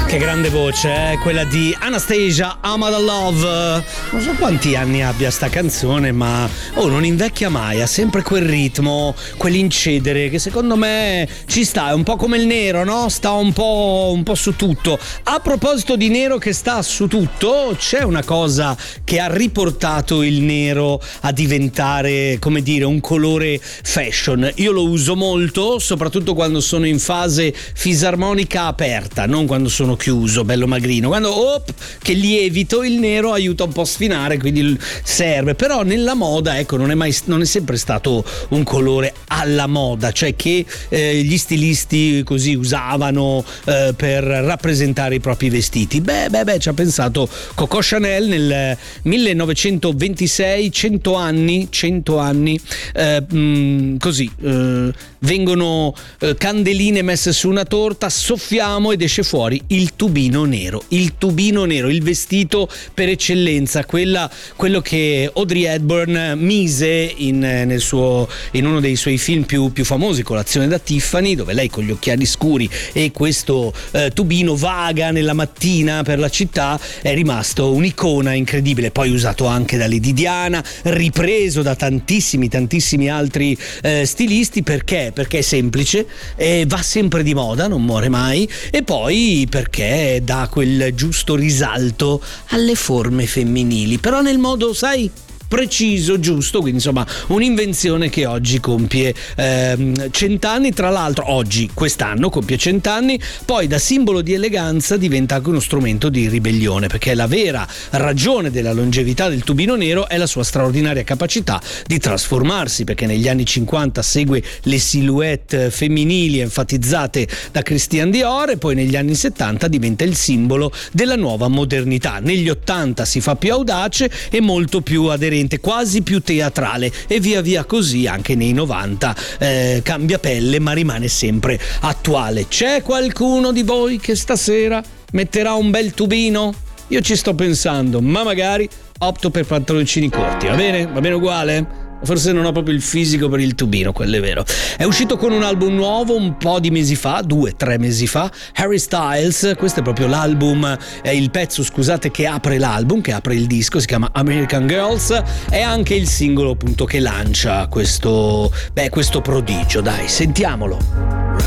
Che grande voce, quella di Anastasia Amada Love. Non so quanti anni abbia sta canzone, ma non invecchia mai, ha sempre quel ritmo, quell'incedere che secondo me ci sta, è un po' come il nero, no? Sta un po' su tutto. A proposito di nero che sta su tutto, c'è una cosa che ha riportato il nero a diventare, come dire, un colore fashion. Io lo uso molto, soprattutto quando sono in fase fisarmonica aperta, non quando sono chiuso, bello magrino. Quando che lievito, il nero aiuta un po' a sfinare, quindi serve. Però nella moda, ecco, non è sempre stato un colore alla moda, cioè che gli stilisti così usavano per rappresentare i propri vestiti. Ci ha pensato Coco Chanel nel 1926, 100 anni così vengono candeline messe su una torta, soffiamo ed esce fuori il tubino nero, il vestito per eccellenza, quello che Audrey Hepburn mise in uno dei suoi film più famosi, Colazione da Tiffany, dove lei con gli occhiali scuri e questo tubino vaga nella mattina per la città. È rimasto un'icona incredibile, poi usato anche da Lady Diana, ripreso da tantissimi altri stilisti. Perché è semplice, va sempre di moda, non muore mai, e poi perché dà quel giusto risalto alle forme femminili, però nel modo, sai, preciso, giusto. Quindi insomma un'invenzione che oggi compie 100 anni, tra l'altro quest'anno compie 100 anni. Poi da simbolo di eleganza diventa anche uno strumento di ribellione, perché la vera ragione della longevità del tubino nero è la sua straordinaria capacità di trasformarsi, perché negli anni 50 segue le silhouette femminili enfatizzate da Christian Dior, e poi negli anni 70 diventa il simbolo della nuova modernità. Negli 80 si fa più audace e molto più aderente, quasi più teatrale, e via via così anche nei 90 cambia pelle ma rimane sempre attuale. C'è qualcuno di voi che stasera metterà un bel tubino? Io ci sto pensando, ma magari opto per pantaloncini corti, va bene? Va bene uguale? Forse non ho proprio il fisico per il tubino, quello è vero. È uscito con un album nuovo un po' di mesi fa, 2-3 mesi fa, Harry Styles. Questo è proprio l'album, il pezzo, scusate, che apre l'album, che apre il disco, si chiama American Girls. È anche il singolo appunto che lancia questo prodigio. Dai, sentiamolo.